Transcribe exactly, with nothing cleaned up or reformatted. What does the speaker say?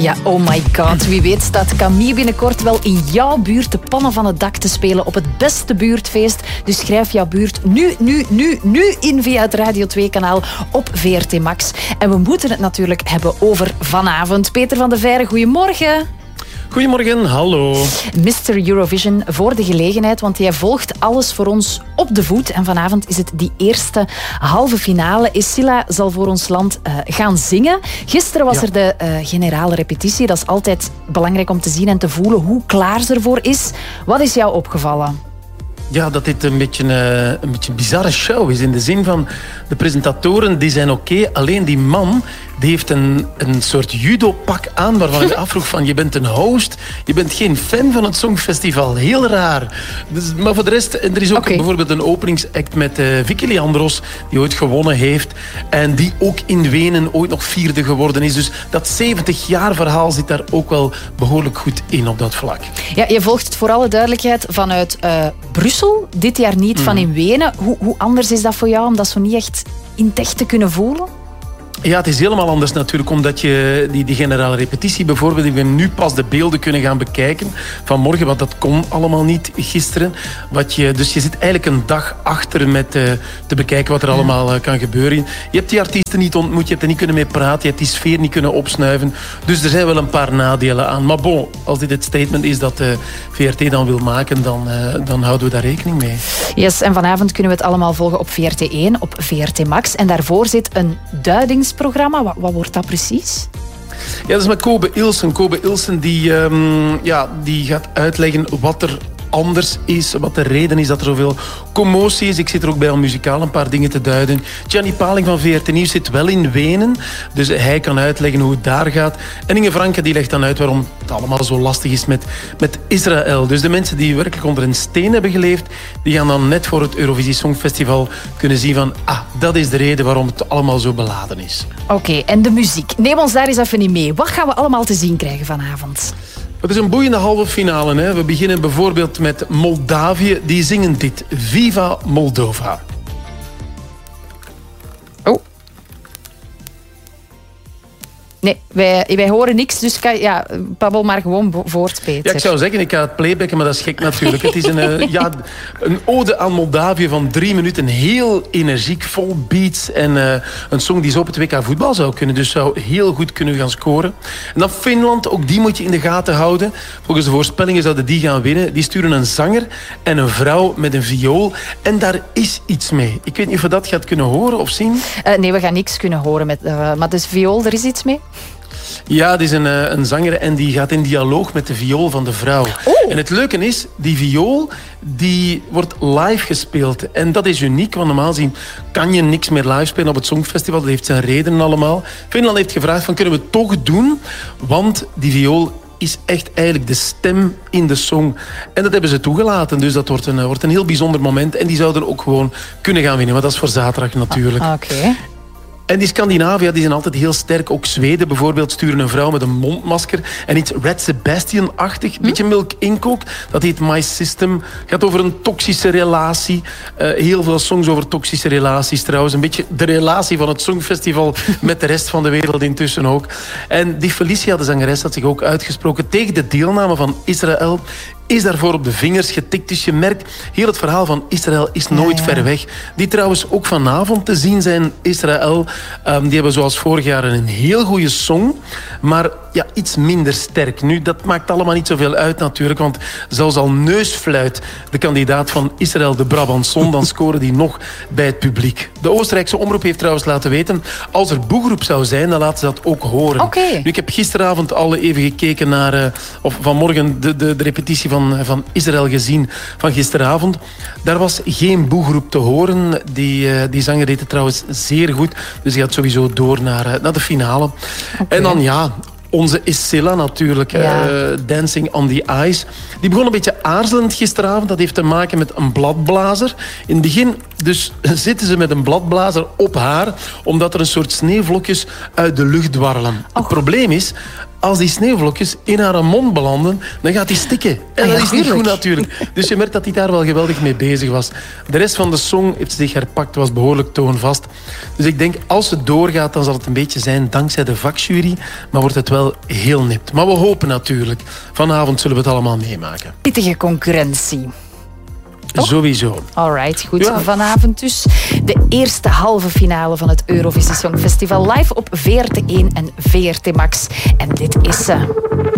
Ja, oh my god. Wie weet staat Camille binnenkort wel in jouw buurt de pannen van het dak te spelen op het beste buurtfeest. Dus schrijf jouw buurt nu, nu, nu, nu in via het Radio twee kanaal op V R T Max. En we moeten het natuurlijk hebben over vanavond. Peter van de Veire, goedemorgen. Goedemorgen, hallo. mister Eurovision, voor de gelegenheid, want jij volgt alles voor ons op de voet. En vanavond is het die eerste halve finale. Escilla zal voor ons land uh, gaan zingen. Gisteren was ja. er de uh, generale repetitie. Dat is altijd belangrijk om te zien en te voelen hoe klaar ze ervoor is. Wat is jou opgevallen? Ja, dat dit een beetje uh, een beetje een bizarre show is. In de zin van, de presentatoren die zijn oké. Okay, alleen die man die heeft een, een soort judo-pak aan waarvan ik afvroeg van, je bent een host, je bent geen fan van het Songfestival. Heel raar. Dus, maar voor de rest, er is ook okay. bijvoorbeeld een openingsact met uh, Vicky Leandros, die ooit gewonnen heeft en die ook in Wenen ooit nog vierde geworden is. Dus dat zeventig jaar verhaal zit daar ook wel behoorlijk goed in op dat vlak. Ja, je volgt het voor alle duidelijkheid vanuit uh, Brussel, dit jaar niet mm. van in Wenen. Hoe, hoe anders is dat voor jou om dat zo niet echt in het echt te kunnen voelen? Ja, het is helemaal anders natuurlijk, omdat je die, die generale repetitie bijvoorbeeld, we nu pas de beelden kunnen gaan bekijken van morgen, want dat kon allemaal niet gisteren. Wat je, dus je zit eigenlijk een dag achter met uh, te bekijken wat er allemaal uh, kan gebeuren. Je hebt die artiesten niet ontmoet, je hebt er niet kunnen mee praten, je hebt die sfeer niet kunnen opsnuiven. Dus er zijn wel een paar nadelen aan. Maar bon, als dit het statement is dat uh, V R T dan wil maken, dan, uh, dan houden we daar rekening mee. Yes, en vanavond kunnen we het allemaal volgen op V R T één, op V R T Max. En daarvoor zit een duidings programma. Wat, wat wordt dat precies? Ja, dat is met Kobe Ilsen. Kobe Ilsen die, um, ja, die gaat uitleggen wat er anders is, wat de reden is dat er zoveel commotie is. Ik zit er ook bij om muzikaal een paar dingen te duiden. Gianni Paling van V R T Nieuws zit wel in Wenen, dus hij kan uitleggen hoe het daar gaat. En Inge Franke die legt dan uit waarom het allemaal zo lastig is met, met Israël. Dus de mensen die werkelijk onder een steen hebben geleefd, die gaan dan net voor het Eurovisie Songfestival kunnen zien van, ah, dat is de reden waarom het allemaal zo beladen is. Oké, okay, en de muziek. Neem ons daar eens even in mee. Wat gaan we allemaal te zien krijgen vanavond? Het is een boeiende halve finale. Hè. We beginnen bijvoorbeeld met Moldavië. Die zingen dit. Viva Moldova. Oh. Nee, wij, wij horen niks, dus kan, ja, babbel maar gewoon voort, Peter. Ja, ik zou zeggen, ik ga het playbacken, maar dat is gek natuurlijk. Het is een, uh, ja, een ode aan Moldavië van drie minuten. Heel energiek, vol beats. En uh, een song die zo op het W K voetbal zou kunnen. Dus zou heel goed kunnen gaan scoren. En dan Finland, ook die moet je in de gaten houden. Volgens de voorspellingen zouden die gaan winnen. Die sturen een zanger en een vrouw met een viool. En daar is iets mee. Ik weet niet of je dat gaat kunnen horen of zien. Uh, nee, we gaan niks kunnen horen. Met, uh, maar dus viool, er is iets mee? Ja, het is een, een zanger en die gaat in dialoog met de viool van de vrouw. Oh. En het leuke is, die viool die wordt live gespeeld. En dat is uniek, want normaal gezien kan je niks meer live spelen op het Songfestival. Dat heeft zijn redenen allemaal. Finland heeft gevraagd van, kunnen we het toch doen? Want die viool is echt eigenlijk de stem in de song. En dat hebben ze toegelaten. Dus dat wordt een, wordt een heel bijzonder moment. En die zouden ook gewoon kunnen gaan winnen. Maar dat is voor zaterdag natuurlijk. Ah, Oké. Okay. En die Scandinavië die zijn altijd heel sterk. Ook Zweden bijvoorbeeld sturen een vrouw met een mondmasker. En iets Red Sebastian-achtig. Een hm? beetje Milk Inc. ook. Dat heet My System. Gaat over een toxische relatie. Uh, heel veel songs over toxische relaties trouwens. Een beetje de relatie van het Songfestival met de rest van de wereld intussen ook. En die Felicia, de zangeres, had zich ook uitgesproken tegen de deelname van Israël. Is daarvoor op de vingers getikt. Dus je merkt, heel het verhaal van Israël is nooit ja, ja. ver weg. Die trouwens ook vanavond te zien zijn, Israël. Um, die hebben zoals vorig jaar een heel goede song. Maar ja, iets minder sterk. Nu, dat maakt allemaal niet zoveel uit natuurlijk. Want zelfs al Neusfluit, de kandidaat van Israël, de Brabançon, dan scoren die nog bij het publiek. De Oostenrijkse omroep heeft trouwens laten weten, als er boegroep zou zijn, dan laten ze dat ook horen. Okay. Nu, ik heb gisteravond al even gekeken naar, uh, of vanmorgen de, de, de repetitie van, van Israël gezien van gisteravond. Daar was geen boegroep te horen. Die, uh, die zanger deed het trouwens zeer goed. Dus die gaat sowieso door naar, uh, naar de finale. Okay. En dan ja, onze Escilla natuurlijk, ja. uh, Dancing on the Ice. Die begon een beetje aarzelend gisteravond. Dat heeft te maken met een bladblazer. In het begin Dus zitten ze met een bladblazer op haar, omdat er een soort sneeuwvlokjes uit de lucht dwarrelen. Och. Het probleem is, als die sneeuwvlokjes in haar mond belanden, dan gaat die stikken. En Ah, ja, dat is niet tuurlijk. goed natuurlijk. Dus je merkt dat hij daar wel geweldig mee bezig was. De rest van de song heeft zich herpakt, was behoorlijk toonvast. Dus ik denk, als het doorgaat, dan zal het een beetje zijn dankzij de vakjury. Maar wordt het wel heel nipt. Maar we hopen natuurlijk. Vanavond zullen we het allemaal meemaken. Pittige concurrentie. Toch? Sowieso. Alright, goed. Ja. Vanavond dus de eerste halve finale van het Eurovisie Songfestival live op V R T één en V R T Max. En dit is ze.